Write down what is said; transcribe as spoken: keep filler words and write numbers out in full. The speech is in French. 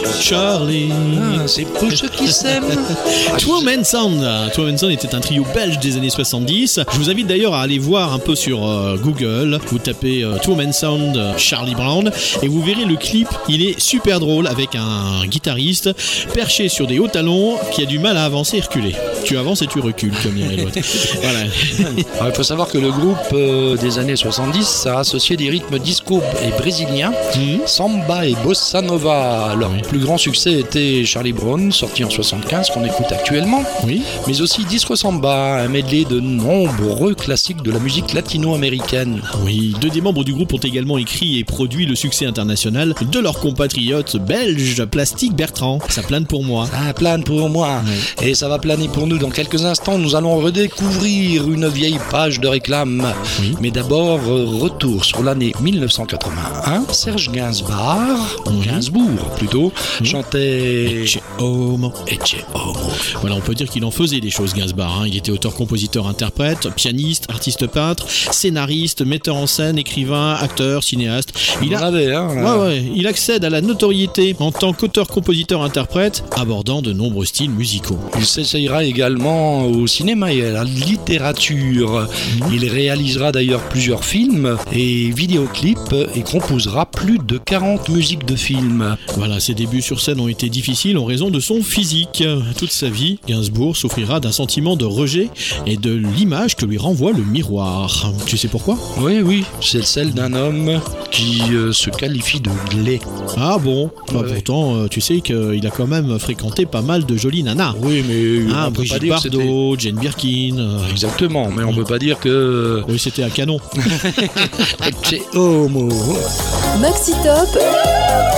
Charlie. Ah, c'est pour ceux qui s'aiment. Two Men Sound. Two Men Sound était un trio belge des années soixante-dix. Je vous invite d'ailleurs à aller voir un peu sur euh, Google. Vous tapez euh, Two Men Sound euh, Charlie Brown et vous verrez le clip. Il est super drôle avec un guitariste perché sur des hauts talons qui a du mal à avancer et reculer. Tu avances et tu recules comme dirait l'autre. Voilà. Il faut savoir que le groupe euh, des années soixante-dix a associé des rythmes disco et brésiliens, mmh. samba et bossa nova. Leur oui. plus grand succès était Charlie Brown, sorti en soixante-quinze, qu'on écoute actuellement, oui. mais aussi Disco Samba, un medley de nombreux classiques de la musique latino-américaine. Oui, deux des membres du groupe ont également écrit et produit le succès international de leur compatriote belge Plastique Bertrand. Ça plane pour moi. Ça plane pour moi. Oui. Et ça va planer pour nous. Dans quelques instants, nous allons redécouvrir une vieille page de réclame. Oui. Mais d'abord, retour sur l'année dix-neuf cent quatre-vingt-un. Serge Gainsbourg, oui. Gainsbourg plutôt, oui. chantait Ecce Homo. Ecce Homo. Voilà, on peut dire qu'il en faisait des choses, Gainsbourg. Hein. Il était auteur, compositeur, interprète, pianiste, artiste peintre, scénariste, metteur en scène, écrivain, acteur, cinéaste. Il a... avait, hein, ouais, ouais. Il accède à la notoriété en tant qu'auteur, compositeur, interprète, abordant de nombreux styles musicaux. Il s'essayera également au cinéma et à la littérature. Mmh. Il réalisera d'ailleurs plusieurs films et vidéoclips et composera plus de quarante musiques de films. Voilà, ses débuts sur scène ont été difficiles en raison de son physique. Toute sa vie, Gainsbourg souffrira d'un sentiment de rejet et de l'image que lui renvoie le miroir. Tu sais pourquoi ? Oui, oui, c'est celle d'un homme qui euh, se qualifie de laid. Ah bon ? Bah, ouais. Pourtant, euh, tu sais qu'il a quand même fréquenté pas mal de jolies nanas. Oui, mais ah, on peut Brigitte pas dire Bardot, Jane Birkin. Euh... Exactement, mais on peut pas dire que... Oui, c'était un canon. Ecce Homo. Maxi Top.